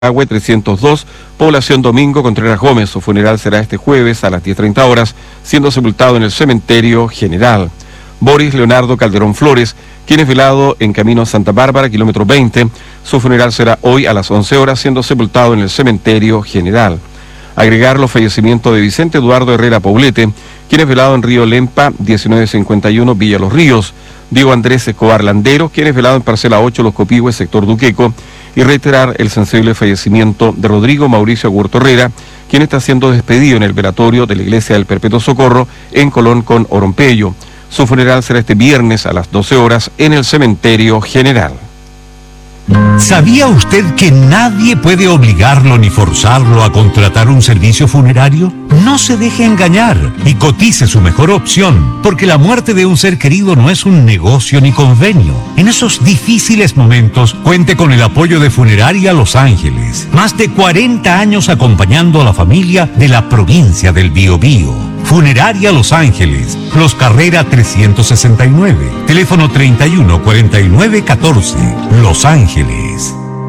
Agüe 302, población Domingo Contreras Gómez. Su funeral será este jueves a las 10:30 horas, siendo sepultado en el cementerio general. Boris Leonardo Calderón Flores, quien es velado en camino a Santa Bárbara, kilómetro 20. Su funeral será hoy a las 11 horas, siendo sepultado en el cementerio general. Agregar los fallecimientos de Vicente Eduardo Herrera Poblete, quien es velado en Río Lempa, 1951, Villa Los Ríos. Diego Andrés Escobar Landero, quien es velado en Parcela 8, Los Copihue, sector Duqueco. Y reiterar el sensible fallecimiento de Rodrigo Mauricio Agurto Herrera, quien está siendo despedido en el velatorio de la Iglesia del Perpetuo Socorro en Colón con Orompeyo. Su funeral será este viernes a las 12 horas en el cementerio general. ¿Sabía usted que nadie puede obligarlo ni forzarlo a contratar un servicio funerario? No se deje engañar y cotice su mejor opción, porque la muerte de un ser querido no es un negocio ni convenio. En esos difíciles momentos, cuente con el apoyo de Funeraria Los Ángeles. Más de 40 años acompañando a la familia de la provincia del Biobío. Funeraria Los Ángeles, Los Carrera 369, teléfono 31 49 14, Los Ángeles.